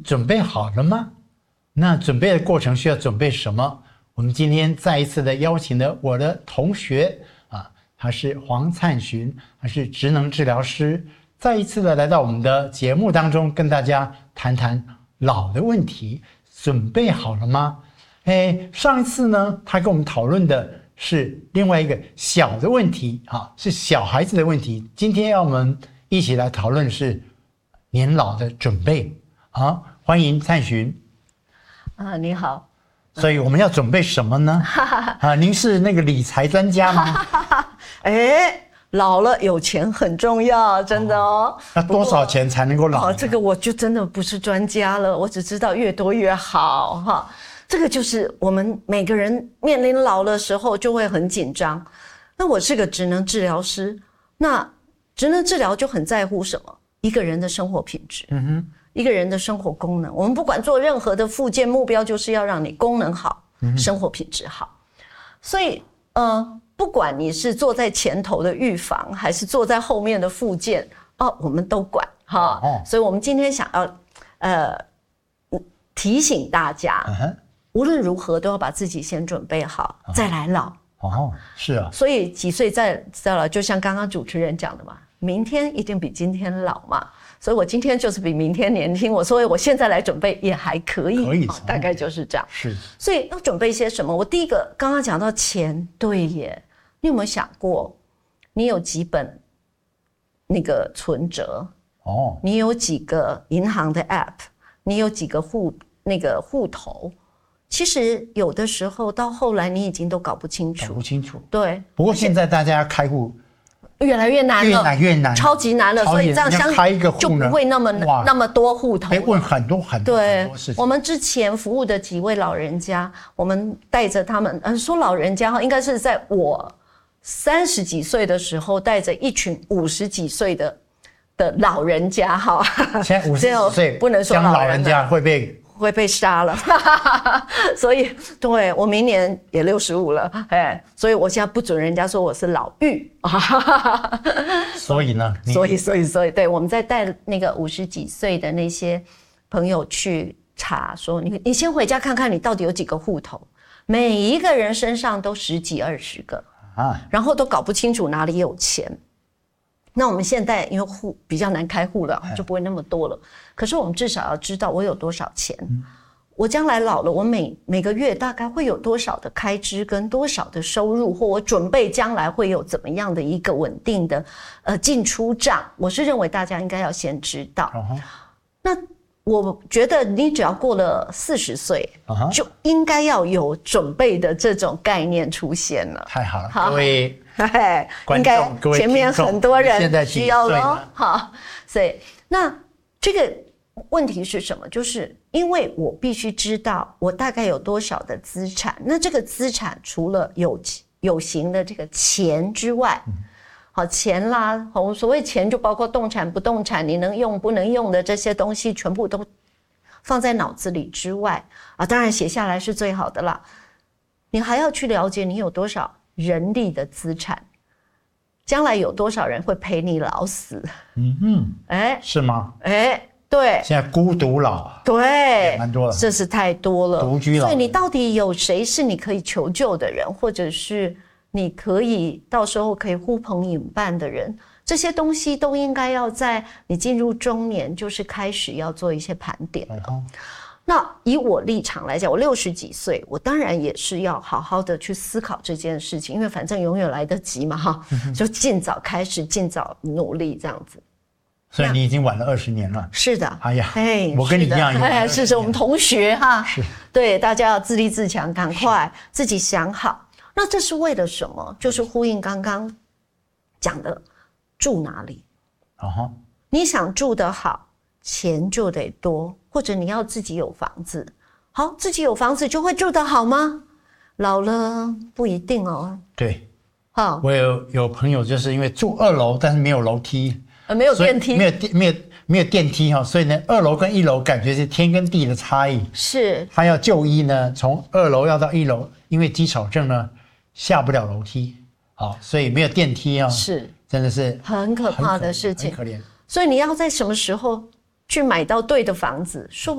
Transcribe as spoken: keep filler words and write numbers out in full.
准备好了吗？那准备的过程需要准备什么？我们今天再一次的邀请了我的同学啊，他是黄灿寻，他是职能治疗师，再一次的来到我们的节目当中，跟大家谈谈老的问题。准备好了吗？哎，上一次呢，他跟我们讨论的是另外一个小的问题啊，是小孩子的问题。今天要我们一起来讨论的是年老的准备啊。欢迎灿寻。 啊，你好。 所以我们要准备什么呢？啊，您是那个理财专家吗？ 哎，老了有钱很重要，真的哦。 那多少钱才能够老？ 哦，这个我就真的不是专家了，我只知道越多越好哈。这个就是我们每个人面临老的时候就会很紧张。那我是个职能治疗师，那职能治疗就很在乎什么？一个人的生活品质。嗯哼。一个人的生活功能，我们不管做任何的复健，目标就是要让你功能好，嗯、生活品质好。所以，呃，不管你是坐在前头的预防，还是坐在后面的复健，哦，我们都管哈。哦、所以我们今天想要，呃，提醒大家，嗯、无论如何都要把自己先准备好，嗯、再来老。 哦，是啊。 所以几岁再再老，就像刚刚主持人讲的嘛，明天一定比今天老嘛。所以我今天就是比明天年轻，我所以我现在来准备也还可以， 可以、哦， 大概就是这样。 是， 所以要准备些什么？我第一个刚刚讲到钱，对耶，你有没有想过，你有几本那个存折？哦，你有几个银行的 app？ 你有几个户那个户头？其实有的时候到后来你已经都搞不清楚， 搞不清楚。 对， 不过现在大家要开户。 越来越难了， 越难越难， 超级难了，所以这样相开一个户就不会那么那么多户头。 哎，问很多很多对， 很多事情。 我们之前服务的几位老人家，我们带着他们，嗯，说老人家哈，应该是在我三十几岁的时候，带着一群五十几岁的的老人家哈。 现在五十几岁不能说讲老人家会被。 会被杀了，所以对我明年也六十五了，哎，所以我现在不准人家说我是老妪， 所以呢， 所以所以所以，对，我们在带那个五十几岁的那些朋友去查，说你你先回家看看你到底有几个户头，每一个人身上都十几二十个啊，然后都搞不清楚哪里有钱。那我们现在因为户比较难开户了，就不会那么多了。可是我们至少要知道我有多少钱，嗯、我将来老了，我每每个月大概会有多少的开支跟多少的收入，或我准备将来会有怎么样的一个稳定的呃进出账。我是认为大家应该要先知道。Uh-huh. 那我觉得你只要过了四十岁， uh-huh. 就应该要有准备的这种概念出现了。 太好了，各位。 应该前面很多人需要了，好，所以那这个问题是什么？就是因为我必须知道我大概有多少的资产，那这个资产除了有有形的这个钱之外，好钱啦，我所谓钱就包括动产、不动产，你能用不能用的这些东西，全部都放在脑子里之外啊，当然写下来是最好的啦。你还要去了解你有多少人力的资产，将来有多少人会陪你老死？嗯嗯，哎， 是吗？ 哎，对， 现在孤独老， 对， 蛮多了， 这是太多了， 独居老。 所以你到底有谁是你可以求救的人，或者是你可以到时候可以呼朋引伴的人？这些东西都应该要在你进入中年，就是开始要做一些盘点了。嗯那以我立场来讲，我六十几岁，我当然也是要好好的去思考这件事情，因为反正永远来得及嘛，哈，就尽早开始，尽早努力这样子。 所以你已经晚了二十年了。 是的。 哎呀，哎，我跟你一样， 哎，是是，我们同学哈。 是。 对，大家要自立自强，赶快自己想好。那这是为了什么？就是呼应刚刚讲的，住哪里？啊哈。你想住得好，钱就得多。或者你要自己有房子，好，自己有房子就会住得好吗？老了不一定哦。 对，好，我有有朋友就是因为住二楼，但是没有楼梯， 呃，没有电梯， 没有电，没有没有电梯哈，所以呢，二楼跟一楼感觉是天跟地的差异。 是， 他要就医呢，从二楼要到一楼，因为肌少症呢下不了楼梯，好，所以没有电梯啊， 是， 真的是很可怕的事情， 很可怜。 所以你要在什么时候去买到对的房子，说